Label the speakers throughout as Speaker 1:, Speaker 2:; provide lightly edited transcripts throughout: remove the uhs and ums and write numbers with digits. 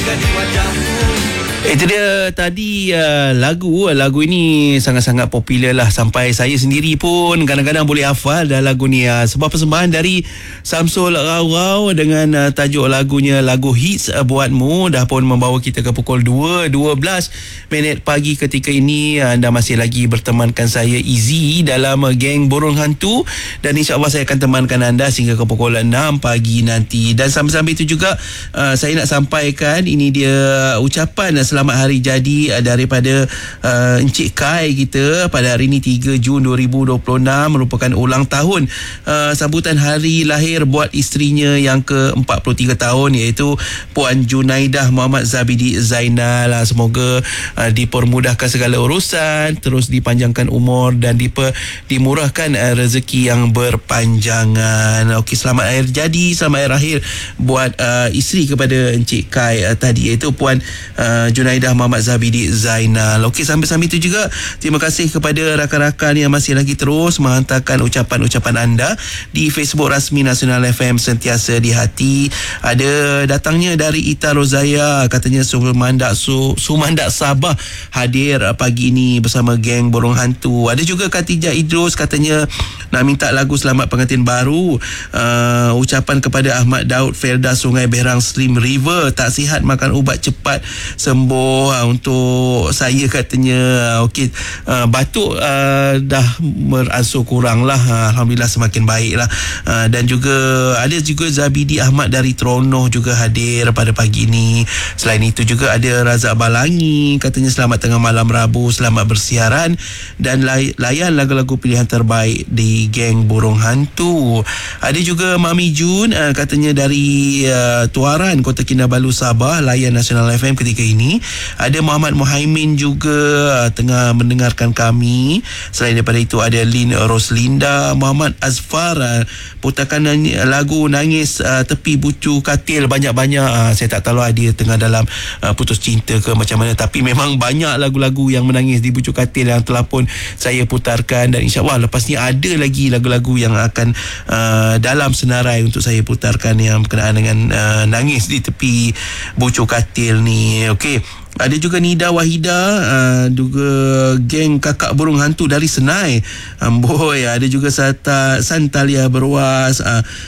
Speaker 1: Itu dia tadi lagu ini sangat-sangat popular lah, sampai saya sendiri pun kadang-kadang boleh hafal dah lagu ni. Sebuah persembahan dari Samsul Rau dengan tajuk lagunya Lagu Hits Buatmu, dah pun membawa kita ke pukul 2:12 pagi ketika ini. Anda masih lagi bertemankan saya Izzy dalam geng Burung Hantu, dan insyaAllah saya akan temankan anda sehingga ke pukul 6 pagi nanti. Dan sambil-sambil itu juga saya nak sampaikan ini dia ucapan selamat hari jadi daripada Encik Kai kita pada hari ini 3 Jun 2026, merupakan ulang tahun sambutan hari lahir buat isterinya yang ke-43 tahun, iaitu Puan Junaidah Muhammad Zabidi Zainal. Semoga dipermudahkan segala urusan, terus dipanjangkan umur dan dimurahkan rezeki yang berpanjangan. Okey, selamat hari jadi, selamat hari lahir buat isteri kepada Encik Kai tadi, iaitu Puan Junaidah Muhammad Zabidi Zainal. Okey, sambil-sambil itu juga terima kasih kepada rakan-rakan yang masih lagi terus menghantarkan ucapan-ucapan anda di Facebook rasmi Nasional FM Sentiasa di Hati. Ada datangnya dari Ita Rozaya, katanya Sumandak Sabah hadir pagi ini bersama geng Burung Hantu. Ada juga Khatijah Idrus, katanya nak minta lagu Selamat Pengantin Baru. Ucapan kepada Ahmad Daud Felda Sungai Berang Slim River, tak sihat makan ubat cepat sembuh. Untuk saya katanya okey, batuk dah beransur kurang lah, alhamdulillah semakin baik lah. Dan juga ada juga Zabidi Ahmad dari Teronoh juga hadir pada pagi ini. Selain itu juga ada Razak Balangi, katanya selamat tengah malam Rabu, selamat bersiaran dan layan lagu-lagu pilihan terbaik di geng Burung Hantu. Ada juga Mami Jun, katanya dari Tuaran Kota Kinabalu Sabah, layan Nasional FM ketika ini. Ada Muhammad Muhaimin juga tengah mendengarkan kami. Selain daripada itu ada Lin Roslinda, Muhammad Azfar putarkan lagu Nangis Tepi Bucu Katil banyak-banyak. Saya tak tahu dia tengah dalam putus cinta ke macam mana, tapi memang banyak lagu-lagu yang menangis di Bucu Katil yang telah pun saya putarkan, dan insyaAllah lepas ni ada lagi lagu-lagu yang akan dalam senarai untuk saya putarkan yang berkenaan dengan nangis di tepi Bucu Katil ni. Okey, ada juga Nida Wahida, juga geng Kakak Burung Hantu dari Senai. Boy, ada juga Santalia Berwas,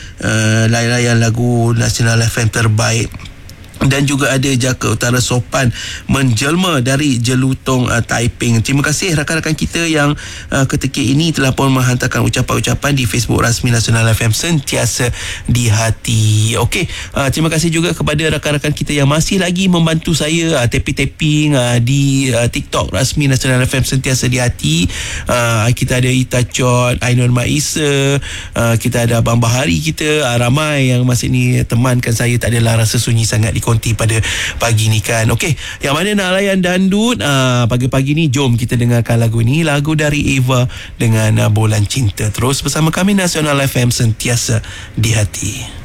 Speaker 1: layan lagu Nasional FM terbaik. Dan juga ada Jaka Utara Sopan menjelma dari Jelutong Taiping. Terima kasih rakan-rakan kita yang ketika ini telah pun menghantarkan ucapan-ucapan di Facebook rasmi Nasional FM Sentiasa di Hati. Okey, terima kasih juga kepada rakan-rakan kita yang masih lagi membantu saya tapping di TikTok rasmi Nasional FM Sentiasa di Hati. Kita ada Ita Chot, Ainul Maisa, kita ada Abang Bahari kita, ramai yang masih ni temankan saya, tak adalah rasa sunyi sangat di konti pada pagi ni kan. Okey, yang mana nak layan dandut pagi-pagi ni, jom kita dengarkan lagu ni, lagu dari Eva dengan Bulan Cinta. Terus bersama kami Nasional FM Sentiasa di Hati.